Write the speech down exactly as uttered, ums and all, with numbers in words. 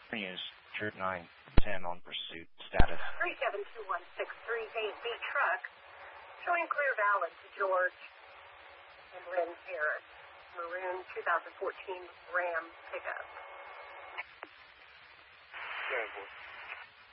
News, Trip nine ten on pursuit status. three seven two one six three eight B truck showing clear valid to George and Lynn Harris. Maroon two thousand fourteen Ram pickup. Yeah,